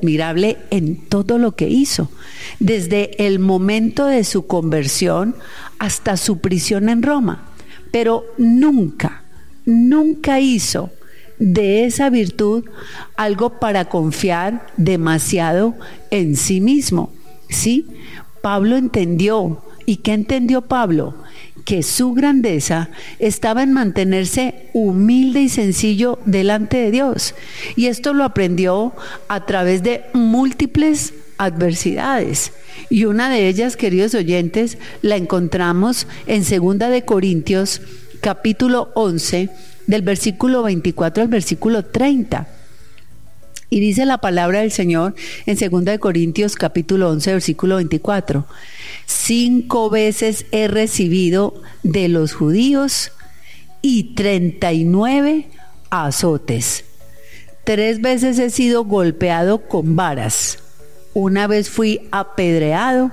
admirable en todo lo que hizo, desde el momento de su conversión hasta su prisión en Roma. Pero nunca hizo de esa virtud algo para confiar demasiado en sí mismo. ¿Sí? Pablo entendió. ¿Y qué entendió Pablo? Que su grandeza estaba en mantenerse humilde y sencillo delante de Dios. Y esto lo aprendió a través de múltiples adversidades. Y una de ellas, queridos oyentes, la encontramos en 2 de Corintios, capítulo 11, del versículo 24 al versículo 30. Y dice la palabra del Señor en 2 de Corintios capítulo 11, versículo 24. 5 veces he recibido de los judíos y 39 azotes. 3 veces he sido golpeado con varas. 1 vez fui apedreado.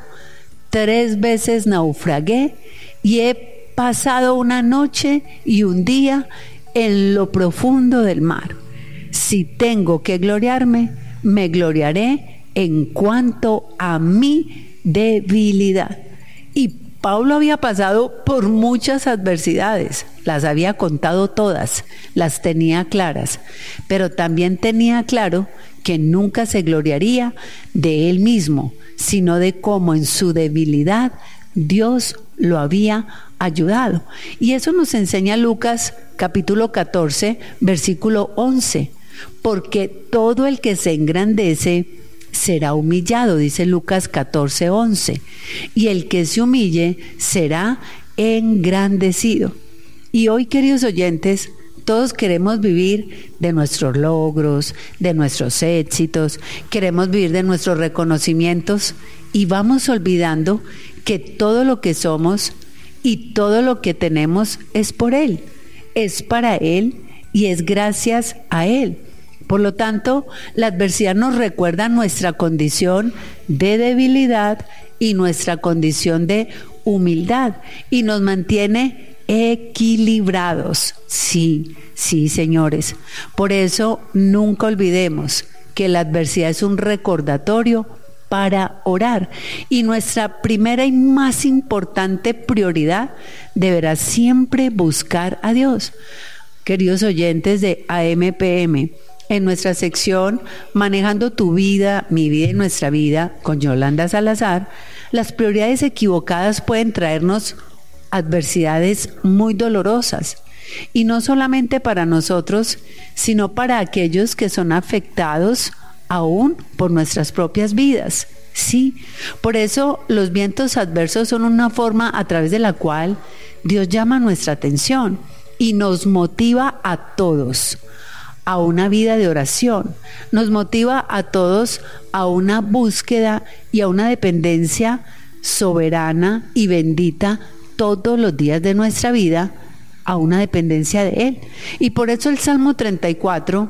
3 veces naufragué y he pasado una noche y un día en lo profundo del mar. Si tengo que gloriarme, me gloriaré en cuanto a mi debilidad. Y Pablo había pasado por muchas adversidades, las había contado todas, las tenía claras, pero también tenía claro que nunca se gloriaría de él mismo, sino de cómo en su debilidad Dios lo había ayudado. Y eso nos enseña Lucas capítulo 14, versículo 11. Porque todo el que se engrandece será humillado, dice Lucas 14, 11. Y el que se humille será engrandecido. Y hoy, queridos oyentes, todos queremos vivir de nuestros logros, de nuestros éxitos, queremos vivir de nuestros reconocimientos y vamos olvidando que todo lo que somos y todo lo que tenemos es por Él, es para Él y es gracias a Él. Por lo tanto, la adversidad nos recuerda nuestra condición de debilidad y nuestra condición de humildad y nos mantiene equilibrados. Sí, señores. Por eso nunca olvidemos que la adversidad es un recordatorio para orar y nuestra primera y más importante prioridad deberá siempre buscar a Dios. Queridos oyentes de AMPM, en nuestra sección Manejando tu vida, mi vida y nuestra vida con Yolanda Salazar, las prioridades equivocadas pueden traernos adversidades muy dolorosas y no solamente para nosotros, sino para aquellos que son afectados aún por nuestras propias vidas. Sí, por eso los vientos adversos son una forma a través de la cual Dios llama nuestra atención y nos motiva a todos a una vida de oración, nos motiva a todos a una búsqueda y a una dependencia soberana y bendita todos los días de nuestra vida, a una dependencia de Él. Y por eso el Salmo 34,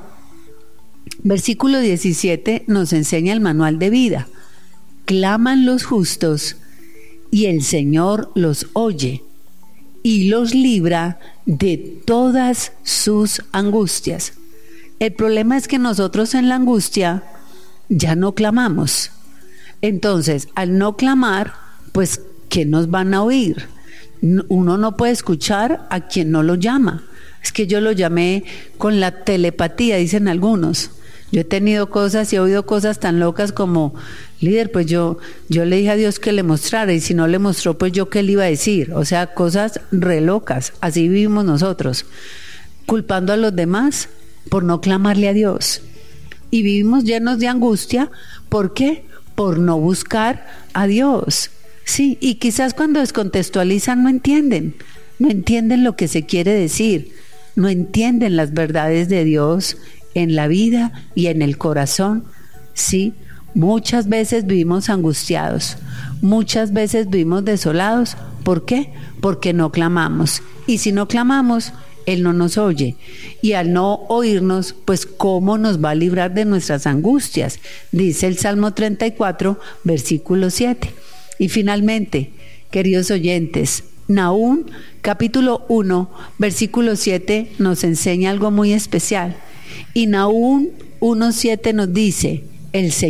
versículo 17, nos enseña el manual de vida. Claman los justos y el Señor los oye y los libra de todas sus angustias. El problema es que nosotros en la angustia ya no clamamos. Entonces, al no clamar, pues, ¿qué nos van a oír? Uno no puede escuchar a quien no lo llama. Es que yo lo llamé con la telepatía, dicen algunos. Yo he tenido cosas y he oído cosas tan locas como, líder, pues yo le dije a Dios que le mostrara, y si no le mostró, pues yo qué le iba a decir. O sea, cosas re locas. Así vivimos nosotros, culpando a los demás por no clamarle a Dios. Y vivimos llenos de angustia. ¿Por qué? Por no buscar a Dios. Sí, y quizás cuando descontextualizan no entienden lo que se quiere decir, no entienden las verdades de Dios en la vida y en el corazón. Sí, muchas veces vivimos angustiados, muchas veces vivimos desolados. ¿Por qué? Porque no clamamos. Y si no clamamos, Él no nos oye. Y al no oírnos, pues ¿cómo nos va a librar de nuestras angustias? Dice el Salmo 34, versículo 7. Y finalmente, queridos oyentes, Nahum, capítulo 1, versículo 7, nos enseña algo muy especial. Y Nahum 1:7 nos dice, el Señor